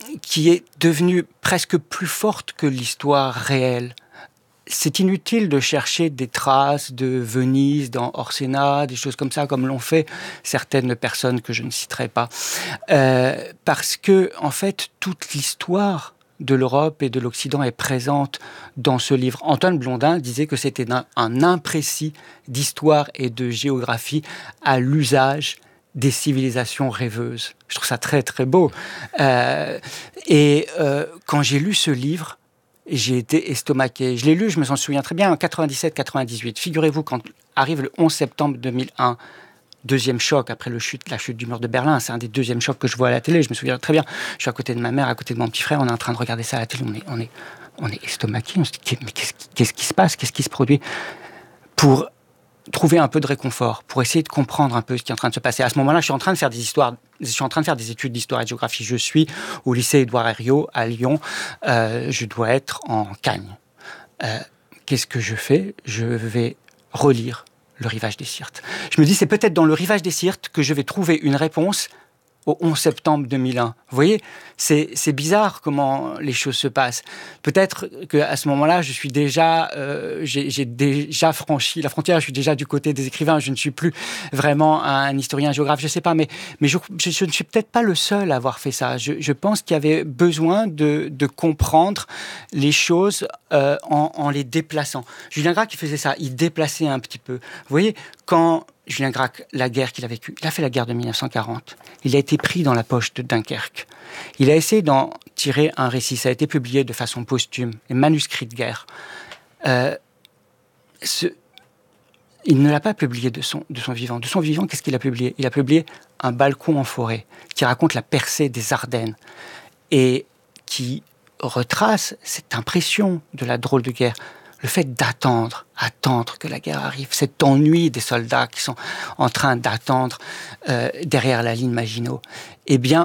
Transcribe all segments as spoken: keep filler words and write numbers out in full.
qui est devenue presque plus forte que l'histoire réelle. C'est inutile de chercher des traces de Venise dans Orsena, des choses comme ça, comme l'ont fait certaines personnes que je ne citerai pas. Euh, parce que, en fait, toute l'histoire de l'Europe et de l'Occident est présente dans ce livre. Antoine Blondin disait que c'était un, un imprécis d'histoire et de géographie à l'usage des civilisations rêveuses. Je trouve ça très, très beau. Euh, et euh, quand j'ai lu ce livre, j'ai été estomaqué. Je l'ai lu, je me s'en souviens très bien, en quatre-vingt-dix-sept quatre-vingt-dix-huit. Figurez-vous, quand arrive le onze septembre deux mille un, deuxième choc après le chute, la chute du mur de Berlin, c'est un des deuxièmes chocs que je vois à la télé. Je me souviens très bien. Je suis à côté de ma mère, à côté de mon petit frère, on est en train de regarder ça à la télé. On est, on est, on est estomaqué. On se dit, mais qu'est-ce, qu'est-ce qui se passe? Qu'est-ce qui se produit? Pour trouver un peu de réconfort, pour essayer de comprendre un peu ce qui est en train de se passer. À ce moment-là, je suis en train de faire des histoires, je suis en train de faire des études d'histoire et de géographie. Je suis au lycée Édouard Herriot à Lyon. Euh, je dois être en Cagne. Euh, qu'est-ce que je fais? Je vais relire Le Rivage des Syrtes. Je me dis, c'est peut-être dans Le Rivage des Syrtes que je vais trouver une réponse au onze septembre deux mille un. Vous voyez, c'est, c'est bizarre comment les choses se passent. Peut-être qu'à ce moment-là, je suis déjà, euh, j'ai, j'ai déjà franchi la frontière, je suis déjà du côté des écrivains, je ne suis plus vraiment un historien géographe, je ne sais pas, mais, mais je, je, je ne suis peut-être pas le seul à avoir fait ça. Je, je pense qu'il y avait besoin de, de comprendre les choses euh, en, en les déplaçant. Julien Gracq, il faisait ça, il déplaçait un petit peu. Vous voyez, quand Julien Gracq, la guerre qu'il a vécue, il a fait la guerre de mille neuf cent quarante. Il a été pris dans la poche de Dunkerque. Il a essayé d'en tirer un récit. Ça a été publié de façon posthume, les manuscrits de guerre. Euh, ce, il ne l'a pas publié de son, de son vivant. De son vivant, qu'est-ce qu'il a publié? Il a publié Un balcon en forêt, qui raconte la percée des Ardennes et qui retrace cette impression de la drôle de guerre. Le fait d'attendre, attendre que la guerre arrive, cet ennui des soldats qui sont en train d'attendre euh, derrière la ligne Maginot, eh bien,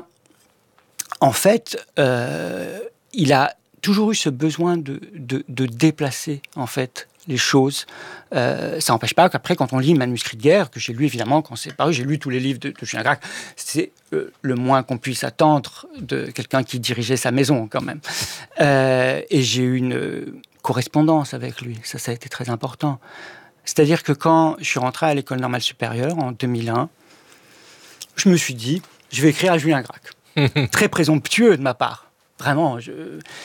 en fait, euh, il a toujours eu ce besoin de, de, de déplacer, en fait, les choses. Euh, ça n'empêche pas qu'après, quand on lit Manuscrit de guerre, que j'ai lu évidemment quand c'est paru, j'ai lu tous les livres de, de Julien Gracq, c'est euh, le moins qu'on puisse attendre de quelqu'un qui dirigeait sa maison, quand même. Euh, et j'ai eu une correspondance avec lui, ça, ça a été très important. C'est-à-dire que quand je suis rentré à l'École normale supérieure en deux mille un, je me suis dit, je vais écrire à Julien Gracq. Très présomptueux de ma part, vraiment. Je...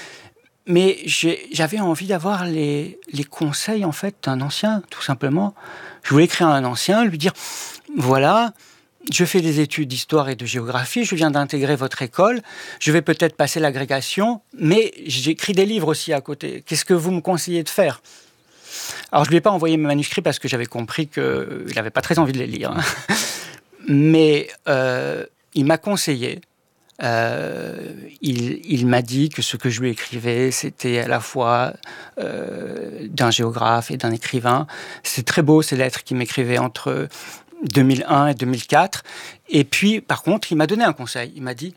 Mais j'ai, j'avais envie d'avoir les, les conseils, en fait, d'un ancien, tout simplement. Je voulais écrire à un ancien, lui dire, voilà, je fais des études d'histoire et de géographie, je viens d'intégrer votre école, je vais peut-être passer l'agrégation, mais j'écris des livres aussi à côté. Qu'est-ce que vous me conseillez de faire? Alors, je ne lui ai pas envoyé mes manuscrits parce que j'avais compris qu'il n'avait pas très envie de les lire. Hein. Mais euh, il m'a conseillé. Euh, il, il m'a dit que ce que je lui écrivais, c'était à la fois euh, d'un géographe et d'un écrivain. C'est très beau, ces lettres qu'il m'écrivait entre deux mille un et deux mille quatre. Et puis, par contre, il m'a donné un conseil. Il m'a dit,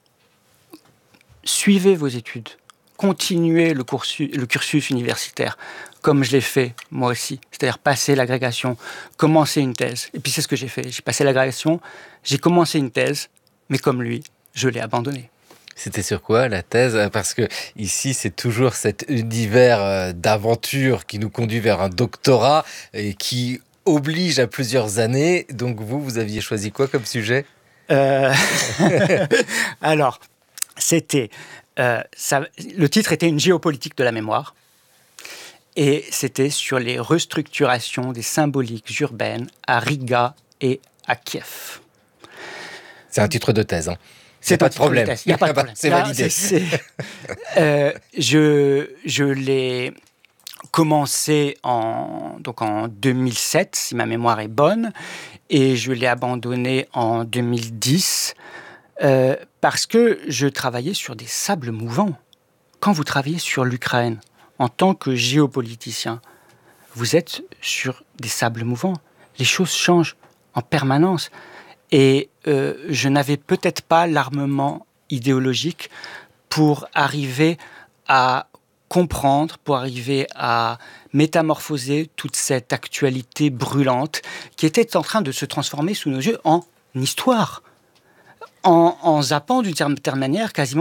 suivez vos études, continuez le cursus, le cursus universitaire, comme je l'ai fait moi aussi. C'est-à-dire passer l'agrégation, commencer une thèse. Et puis c'est ce que j'ai fait. J'ai passé l'agrégation, j'ai commencé une thèse, mais comme lui, je l'ai abandonné. C'était sur quoi la thèse? Parce que ici, c'est toujours cet univers d'aventure qui nous conduit vers un doctorat et qui oblige à plusieurs années. Donc vous, vous aviez choisi quoi comme sujet? euh... Alors, c'était... Euh, ça, le titre était Une géopolitique de la mémoire. Et c'était sur les restructurations des symboliques urbaines à Riga et à Kiev. C'est un titre de thèse, hein. C'est pas de problème. Il n'y a pas de problème. C'est validé. C'est, c'est... Euh, je, je l'ai commencé en, donc en deux mille sept, si ma mémoire est bonne, et je l'ai abandonné en deux mille dix, euh, parce que je travaillais sur des sables mouvants. Quand vous travaillez sur l'Ukraine, en tant que géopoliticien, vous êtes sur des sables mouvants. Les choses changent en permanence. Et euh, je n'avais peut-être pas l'armement idéologique pour arriver à comprendre, pour arriver à métamorphoser toute cette actualité brûlante qui était en train de se transformer sous nos yeux en histoire, en, en zappant d'une certaine manière quasiment